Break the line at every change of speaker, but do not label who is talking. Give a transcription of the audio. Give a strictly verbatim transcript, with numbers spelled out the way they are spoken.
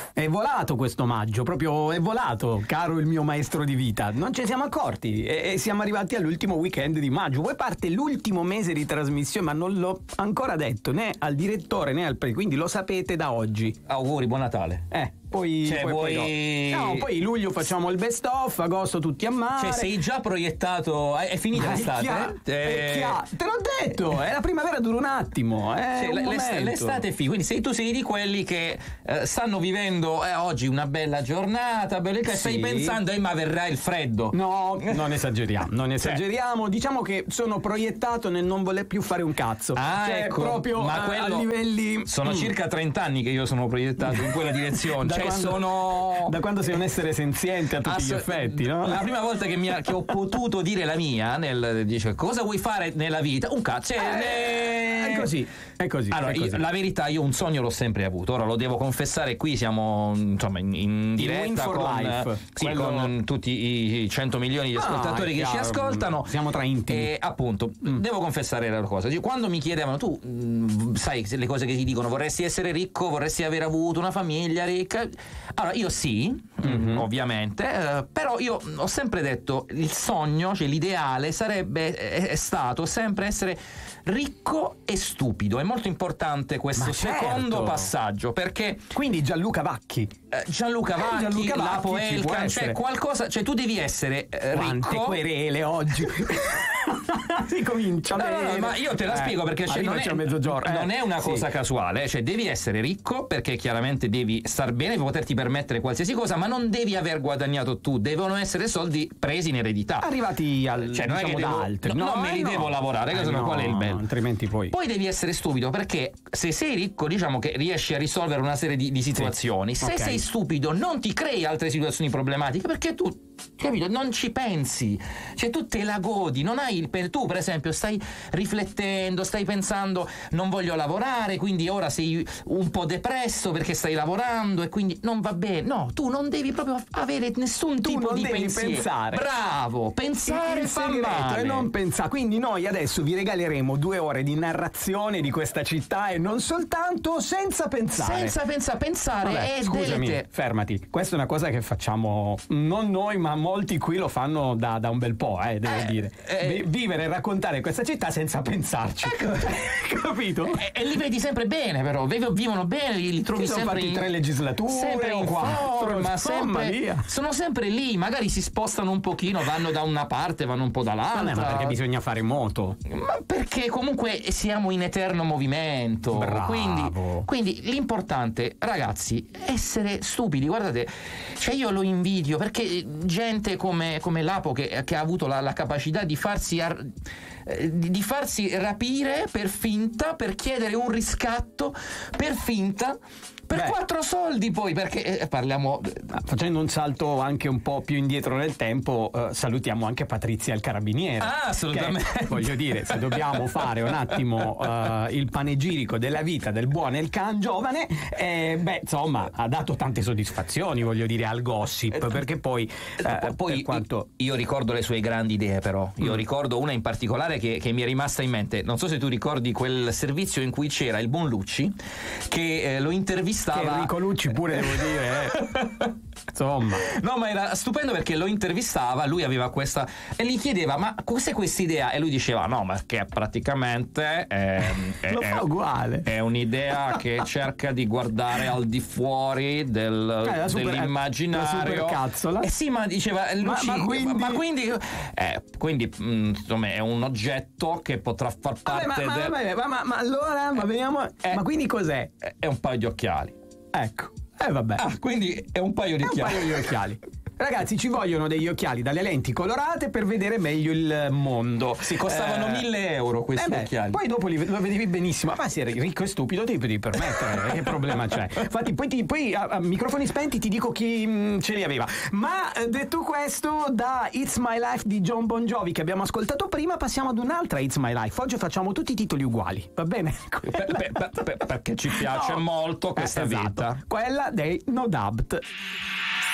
È volato questo maggio, proprio è volato, caro il mio maestro di vita. Non ce ne siamo accorti e siamo arrivati all'ultimo weekend di maggio. Poi parte l'ultimo mese di trasmissione, ma non l'ho ancora detto né al direttore né al pre, quindi lo sapete da oggi.
Auguri, buon Natale.
Eh. Poi,
cioè,
poi,
vuoi...
poi no. no, poi luglio facciamo il best of, agosto tutti a mare.
Cioè, sei già proiettato, è finita
Ma
l'estate?
È chiaro,
eh...
è chiaro. Te l'ho detto, è la primavera, dura un attimo. È
cioè,
un
l'estate, l'estate è finita, quindi sei, tu sei di quelli che eh, stanno vivendo eh, oggi una bella giornata, bella, sì. Stai pensando, eh, ma verrà il freddo.
No, non esageriamo, non esageriamo. Diciamo che sono proiettato nel non voler più fare un cazzo.
Ah,
cioè,
ecco,
proprio
ma
a,
quello
a livelli.
Sono mm. circa trenta anni che io sono proiettato in quella direzione.
Da
cioè,
quando...
sono.
Da quando sei un essere senziente a tutti Ass- gli effetti, no?
La prima volta che, mi ha, che ho potuto dire la mia, nel, dice cosa vuoi fare nella vita? Un cazzo.
Eh,
ne...
È così, è così.
Allora,
è così.
Io, la verità, io un sogno l'ho sempre avuto. Ora lo devo confessare, qui siamo insomma in, in diretta
for
con,
life.
sì,
Quello...
con tutti i cento milioni di ascoltatori ah, che ci ascoltano.
Siamo tra intimi.
E appunto, mm. devo confessare la cosa. Quando mi chiedevano, tu mh, sai le cose che ti dicono, vorresti essere ricco, vorresti aver avuto una famiglia ricca? Allora, io sì, mm-hmm. ovviamente, eh, però io ho sempre detto il sogno, cioè l'ideale sarebbe è, è stato sempre essere ricco e stupido. È molto importante questo
Ma
secondo
certo.
passaggio, perché
quindi Gianluca Vacchi
eh, Gianluca Vacchi, eh, Gianluca Vacchi Lapo Elkan, cioè qualcosa, cioè tu devi essere eh,
Quante
ricco.
querele oggi. Si comincia
no, no, no, ma io te la
eh,
spiego perché cioè, non, è, non è una cosa sì. casuale, cioè devi essere ricco perché chiaramente devi star bene per poterti permettere qualsiasi cosa, ma non devi aver guadagnato tu, devono essere soldi presi in eredità,
arrivati al,
cioè non
diciamo,
è che
da
devo,
altri
no,
no,
non me li
eh,
devo
no.
lavorare,
eh,
no,
qual è il bello? Altrimenti poi
poi devi essere stupido perché se sei ricco diciamo che riesci a risolvere una serie di, di situazioni, sì. se okay. sei stupido non ti crei altre situazioni problematiche perché tu capito? Non ci pensi, cioè tu te la godi, non hai il pe- tu per esempio stai riflettendo, stai pensando non voglio lavorare, quindi ora sei un po' depresso perché stai lavorando e quindi non va bene. No, tu non devi proprio avere nessun
tu
tipo
non
di
devi
pensiero.
Pensare.
Bravo, pensare
il
fa
segreto
male.
è non pensare. Quindi noi adesso vi regaleremo due ore di narrazione di questa città e non soltanto senza pensare.
Senza pensare, pensare
Vabbè,
è
scusami,
delete.
fermati. Questa è una cosa che facciamo non noi, ma molti qui lo fanno da, da un bel po', eh, devo
eh,
dire.
Eh,
Vivere e raccontare questa città senza pensarci.
Ecco.
Capito?
E, e li vedi sempre bene, però vivono bene, li, li trovi
si sono
sempre
fatti
in,
tre legislature,
sempre in
quattro,
forma, sempre,
via.
sono sempre lì, magari si spostano un pochino, vanno da una parte, vanno un po' dall'altra.
Ma perché bisogna fare moto?
Ma perché comunque siamo in eterno movimento.
Bravo.
Quindi, quindi l'importante, ragazzi, è essere stupidi. Guardate, cioè io lo invidio perché gente come, come Lapo che, che ha avuto la, la capacità di farsi ar- di farsi rapire per finta, per chiedere un riscatto per finta, per Beh. quattro soldi poi, perché eh, parliamo
facendo un salto anche un po' più indietro nel tempo, eh, salutiamo anche Patrizia il carabiniere.
Ah, assolutamente.
Che, voglio dire, se dobbiamo fare un attimo uh, il panegirico della vita del buon Elkan giovane, eh, beh, insomma, ha dato tante soddisfazioni, voglio dire, al gossip, perché poi eh,
poi
per quanto
io ricordo le sue grandi idee, però io
mm.
ricordo una in particolare che, che mi è rimasta in mente. Non so se tu ricordi quel servizio in cui c'era il buon Lucci che eh, lo intervistava.
Che Enrico Lucci pure, devo dire, eh. Insomma,
no, ma era stupendo perché lo intervistava, lui aveva questa e gli chiedeva ma cos'è questa idea e lui diceva no, ma che praticamente è, è,
lo fa uguale,
è un'idea che cerca di guardare al di fuori del,
eh, super,
dell'immaginario.
Eh
sì, ma diceva Lucci,
ma, ma quindi,
ma quindi, eh, quindi mh, insomma è un oggetto che potrà far parte
vabbè, ma,
del...
ma, ma, ma, ma allora ma veniamo eh, ma quindi cos'è?
È un paio di occhiali.
Ecco. Eh vabbè.
Ah, quindi è un paio di
è
occhiali.
Un paio di occhiali. Ragazzi, ci vogliono degli occhiali dalle lenti colorate per vedere meglio il mondo.
Si costavano eh, mille euro questi eh beh, occhiali.
Poi dopo li, lo vedevi benissimo. Ma se eri ricco e stupido ti devi permettere. Che problema c'è? Infatti poi, ti, poi a, a microfoni spenti ti dico chi mh, ce li aveva. Ma detto questo, da It's My Life di John Bon Jovi che abbiamo ascoltato prima, passiamo ad un'altra It's My Life. Oggi facciamo tutti i titoli uguali, va bene?
Per, per, per, perché ci piace no. molto questa
eh, esatto.
vita.
Quella dei No Doubt.